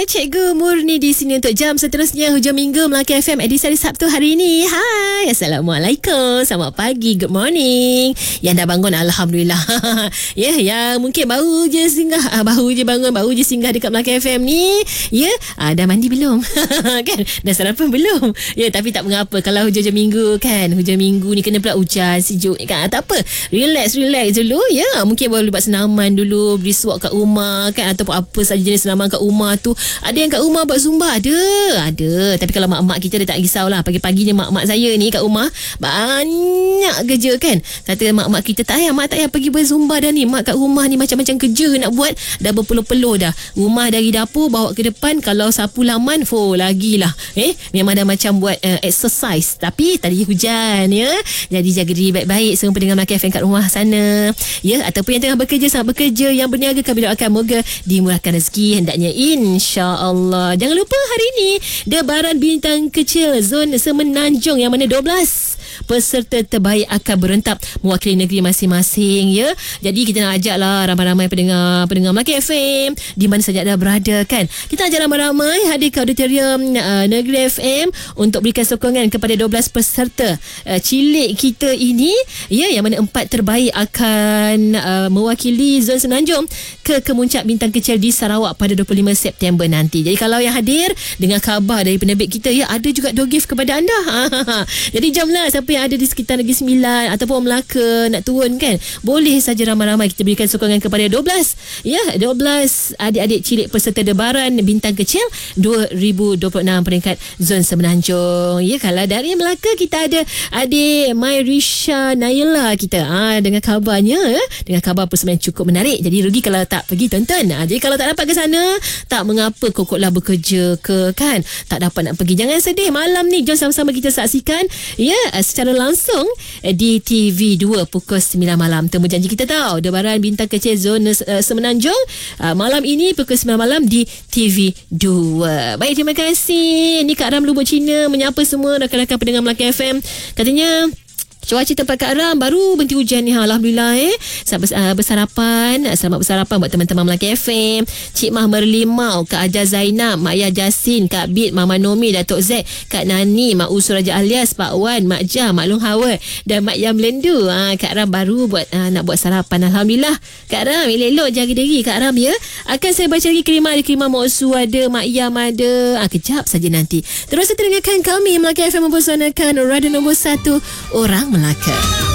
Cikgu Murni di sini untuk jam seterusnya hujung minggu Melaka FM edisi hari Sabtu hari ini. Hai, Assalamualaikum, selamat pagi, good morning. Yang dah bangun Alhamdulillah. Ya, yang mungkin baru je singgah, baru je bangun, baru je singgah dekat Melaka FM ni. Ya, dah mandi belum? Kan, dah sarapan belum? Ya, tapi tak mengapa kalau hujung minggu kan. Hujung minggu ni kena pula hujan, sejuk kan. Tak apa, relax dulu ya. Mungkin boleh buat senaman dulu, beri suap kat rumah kan, ataupun apa saja jenis senaman kat rumah tu. Ada yang kat rumah buat zumba, ada. Tapi kalau mak-mak kita dia tak risaulah. Pagi-paginya mak-mak saya ni kat rumah banyak kerja kan. Kata mak-mak kita tak payah pergi buat zumba dah ni. Mak kat rumah ni macam-macam kerja nak buat, dah berpeluh-peluh dah. Rumah dari dapur bawa ke depan, kalau sapu laman lagilah. Memang dah macam buat exercise. Tapi tadi hujan ya. Jadi jaga diri baik-baik semua pendengar Melaka FM kat rumah sana. Ya, ataupun yang tengah bekerja, sangat bekerja, yang berniaga, kami doakan moga dimurahkan rezeki hendaknya insya-Allah. Jangan lupa hari ini debaran bintang kecil zon Semenanjung yang mana 12 peserta terbaik akan berentak mewakili negeri masing-masing ya. Jadi kita nak ajaklah ramai-ramai pendengar Melaka FM di mana saja anda berada kan. Kita ajak ramai-ramai hadir ke auditorium Negeri FM untuk berikan sokongan kepada 12 peserta cilik kita ini ya, yang mana 4 terbaik akan mewakili zon Semenanjung ke kemuncak bintang kecil di Sarawak pada 25 September nanti. Jadi kalau yang hadir dengan khabar dari penerbit kita ya, ada juga door gift kepada anda. Jadi jamlah siapa yang ada di sekitar Negeri Sembilan ataupun Melaka nak turun kan, boleh saja ramai-ramai kita berikan sokongan kepada 12 ya, 12 adik-adik cilik peserta debaran bintang kecil 2026 peringkat zon Semenanjung ya. Kalau dari Melaka kita ada adik Myrisha Naila kita dengan kabarnya dengan kabar persembahan cukup menarik. Jadi rugi kalau tak pergi tonton. Jadi kalau tak dapat ke sana, tak mengapa, kokoklah bekerja ke kan, tak dapat nak pergi, jangan sedih. Malam ni jom sama-sama kita saksikan ya secara langsung di TV2 pukul 9 malam. Temu janji kita tahu debaran bintang kecil zon Semenanjung malam ini pukul 9 malam di TV2. Baik, terima kasih. Ni Kak Ram Lubuk Cina menyapa semua rakan-rakan pendengar Melaka FM. Katanya cuaca tempat Kak Ram baru berhenti hujan ni. Alhamdulillah selamat bersarapan. Selamat bersarapan buat teman-teman Melaka FM. Cik Mah Merlimau, Kak Aja Zainab, Mak Yah Jasin, Kak Bit, Mama Nomi, Datuk Z, Kak Nani, Mak Usu Raja Alias, Pak Wan, Mak Jah, Mak Long Hawa dan Mak Yam Lendu. Kak Ram baru nak buat sarapan. Alhamdulillah Kak Ram, elok jaga diri Kak Ram ya. Akan saya baca lagi kiriman. Ada kiriman Mak Usu ada, Mak Yam ada. Kejap saja nanti. Terus dengarkan kami Melaka FM mempersanakan radio nombor 1 orang Melaka.